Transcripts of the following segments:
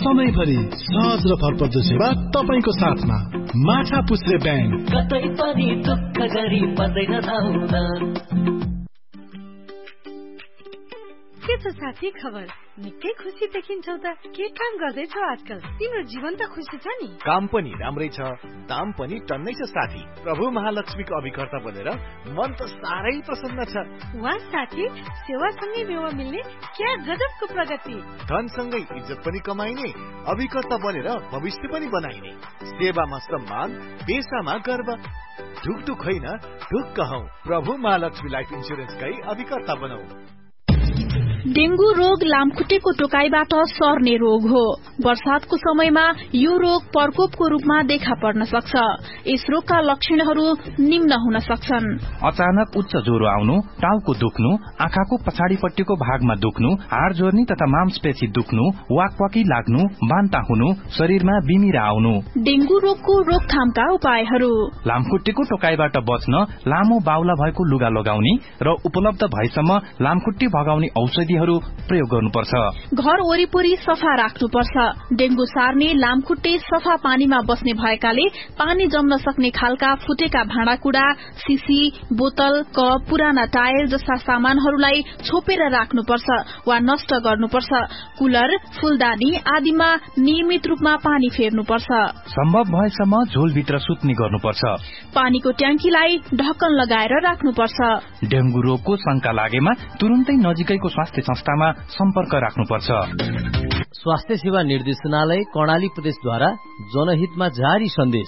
समयभरि सहज र भरपर्दो सेवा तपाईको साथमा। माछापुच्छ्रे ब्याङ्क। कतै पनि दुःख गरी पर्दैन धाउन। के छ साथी खबर? निकै खुसी देखिन्छौ त। के काम गर्दैछौ आजकल? तिम्रो जीवन त खुसी छ नि? काम पनि राम्रै छ, दाम पनि टन्नै छ साथी। प्रभु महालक्ष्मीको अभिकर्ता बनेर मन त साह्रै प्रसन्न छ। वाह साथी, सेवासँगै मेवा मिल्ने क्या गजबको प्रगति। धनसँगै इज्जत पनि कमाइने, अभिकर्ता बनेर भविष्य पनि बनाइने। सेवामा सम्मान, पेशामा गर्व। ढुकढुक होइन, ढुक्क हौ। प्रभु महालक्ष्मी लाइफ इन्स्योरेन्सकै अभिकर्ता बनौ। डेंगू रोग लामखुट्टेको टोकाइबाट सर्ने रोग हो। वर्षातको समयमा यो रोग प्रकोपको रूपमा देखा पर्न सक्छ। यस रोगका लक्षणहरू निम्न हुन सक्छन्: अचानक उच्च ज्वरो आउनु, टाउको दुख्नु, आँखाको पछाडिपट्टिको भागमा दुख्नु, हाड जोर्नी तथा मांसपेशी दुख्नु, वाकवाकी लाग्नु, बान्ता हुनु, शरीरमा बिमिरा आउनु। डेंगू रोगको रोकथामका उपायहरू: लामखुट्टेको टोकाइबाट बच्न लामो बाहुला भएको लुगा लगाउने र उपलब्ध भएसम्म लामखुट्टे भगाउने औषधिहरू प्रयोग गर्नुपर्छ। घर वरिपरि सफा राख्नुपर्छ। डेंगू सार्ने लामखुट्टे सफा पानीमा बस्ने भएकाले पानी जम्न सक्ने खालका फुटेका भाँडाकुड़ा, सिसी, बोतल, कप, पुराना टायर जस्ता सामानहरूलाई छोपेर राख्नुपर्छ वा नष्ट गर्नुपर्छ। कुलर, फूलदानी आदिमा नियमित रूपमा पानी फेर्नुपर्छ। सम्भव भएसम्म झोलभित्र सुत्ने गर्नुपर्छ। पानीको ट्याङ्कीलाई ढक्कन लगाएर राख्नुपर्छ। डेंगू रोगको शंका लागेमा तुरुन्तै नजिकैको स्वास्थ्य संस्थामा सम्पर्क राख्नुपर्छ। स्वास्थ्य सेवा निर्देशनालय कर्णाली प्रदेशद्वारा जनहितमा जारी सन्देश।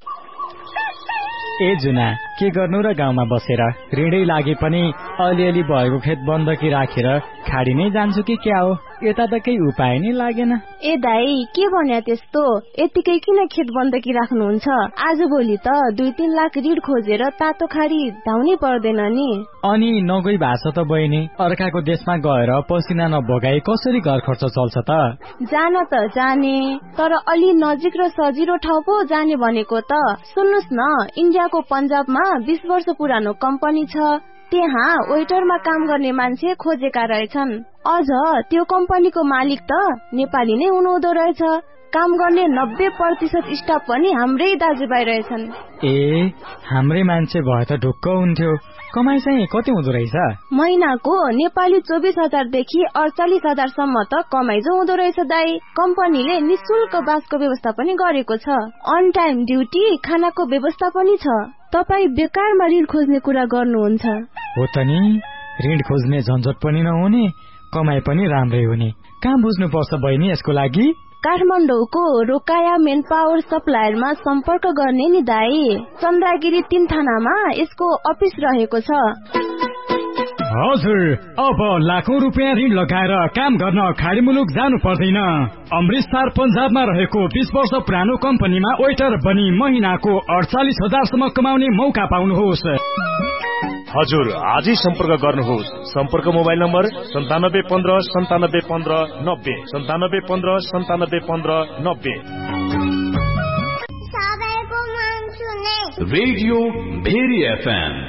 ए जुना, के गर्नु र गाउँमा बसेर? ऋणै लागे पनि अलिअलि भएको खेत बन्दकी राखेर खाडी नै जान्छु कि क्या हो? यता त केही उपाय नै लागेन। ए दाई, के भन्या त्यस्तो? यतिकै किन खेत बन्दकी राख्नुहुन्छ? आजभोलि त 2-3 लाख ऋण खोजेर तातो खाडी धाउनै पर्दैन नि। अनि नगई भाष त बहिनी, अर्काको देशमा गएर पसिना नबगाई कसरी घर खर्च चल्छ त? जान त जाने, तर अलि नजिक र सजिलो ठाउँ पो जाने भनेको त। सुन्नुस् न, इन्डियाको पन्जाबमा 20 वर्ष पुरानो कम्पनी छ। त्यहाँ वेटरमा काम गर्ने मान्छे खोजेका रहेछन्। अझ त्यो कम्पनीको मालिक त नेपाली नै हुनुहुँदो रहेछ। काम गर्ने 90% स्टाफ पनि हाम्रै दाजुभाइ रहेछन्। ए, हाम्रै मान्छे भए त ढुक्क हुन्थ्यो। कमाई चाहिँ कति हुँदो रहेछ? महिनाको नेपाली 24,000 देखि 48,000 सम्म त कमाई जो हुँदो रहेछ दाई। कम्पनीले निशुल्क बासको व्यवस्था पनि गरेको छ। अन टाइम ड्युटी, खानाको व्यवस्था पनि छ। तपाईँ बेकारमा ऋण खोज्ने कुरा गर्नुहुन्छ? हो त नि, ऋण खोज्ने झन्झट पनि नहुने, कमाई पनि राम्रै हुने। कहाँ बुझ्नु पर्छ बहिनी यसको लागि? काठमाडौँको रोकाया मेन पावर सप्लायरमा सम्पर्क गर्ने नि दाई। चन्द्रागिरी 3 थानामा यसको अफिस रहेको छ। हजुर, अब लाखौं रुपियाँ ऋण लगाएर काम गर्न खाडी मुलुक जानु पर्दैन। अमृतसर पन्जाबमा रहेको 20 वर्ष पुरानो कम्पनीमा वेटर बनी महिनाको 48,000 सम्म कमाउने मौका पाउनुहोस्। हजुर, आजै सम्पर्क गर्नुहोस्। सम्पर्क mobile number 9715 9715 90 9715 9715 90। Radio very FM